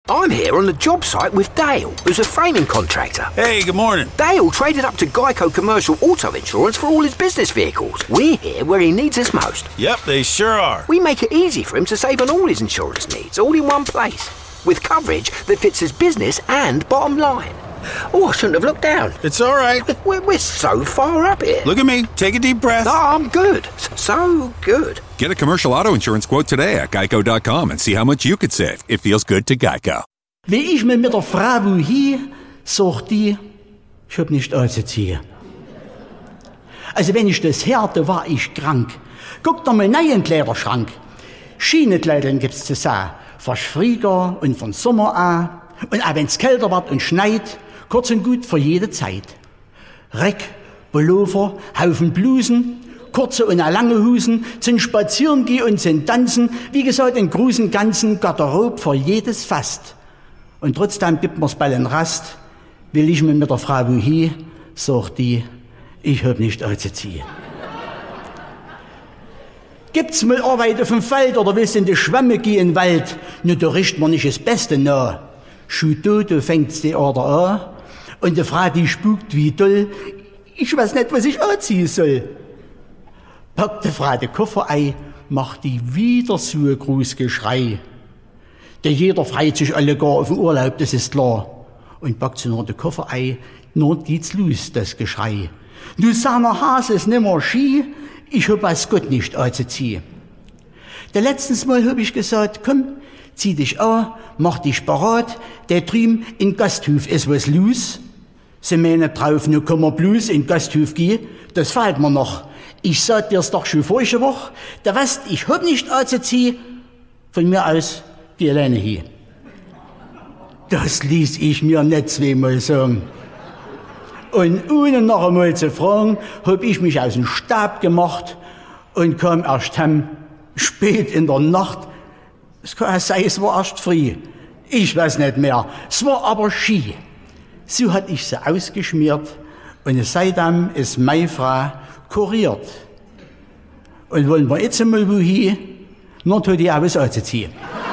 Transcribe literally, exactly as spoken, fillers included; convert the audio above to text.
I'm here on the job site with Dale, who's a framing contractor. Hey, good morning. Dale traded up to Geico Commercial Auto Insurance for all his business vehicles. We're here where he needs us most. Yep, they sure are. We make it easy for him to save on all his insurance needs, all in one place, with coverage that fits his business and bottom line. Oh, I shouldn't have looked down. It's all right. We're, we're so far up here. Look at me. Take a deep breath. Oh, I'm good. So good. Get a commercial auto insurance quote today at geico dot com and see how much you could save. It feels good to Geico. Wie ich mir mit der Frau hier, sagt die, ich hab nicht anzuziehen. Also wenn ich das hörte, war ich krank. Guck doch mal rein in den Kleiderschrank. Schienekleideln gibt's zu sagen. Von Frühjahr und von Sommer an. Und auch wenn's kälter wird und schneit, kurz und gut für jede Zeit. Reck, Pullover, Haufen Blusen, kurze und lange Hosen, zum Spazierengehen und zum Tanzen, wie gesagt, einen großen ganzen Garderob für jedes Fast. Und trotzdem gibt mir's bei den Rast, will ich mir mit der Frau hier, sagt die, ich hab nicht anzuziehen. Gibt's mal Arbeit auf dem Feld oder willst in die Schwemme gehen in den Wald? Nur da richt man nicht das Beste nach. Schutoto fängt's die Order an und die Frau, die spukt wie doll. Ich weiß nicht, was ich anziehen soll. Packt die Frau den Koffer ein, macht die wieder so ein großes Geschrei. Denn jeder freut sich alle gar auf den Urlaub, das ist klar. Und packt sie nur den Koffer ein, nun geht's los, das Geschrei. Du seiner Hase ist nimmer Ski, ich hab als Gott nicht anzuziehen. Der letztens Mal hab ich gesagt, komm, zieh dich an, mach dich parat, der drüben in Gasthof ist was los. Sie meinen drauf, nu kann man bloß in Gasthof gehen, das fällt mir noch. Ich sag dir's doch schon vorige Woche, der weißt, ich hab nicht anzuziehen, von mir aus, geh alleine hier. Das ließ ich mir nicht zweimal sagen. Und ohne noch einmal zu fragen, hab ich mich aus dem Stab gemacht und kam erst heim, spät in der Nacht. Es kann auch sein, es war erst früh. Ich weiß nicht mehr. Es war aber Ski. So hat ich sie ausgeschmiert und seitdem ist meine Frau kuriert. Und wollen wir jetzt einmal wohin, dann tut die auch was anzuziehen.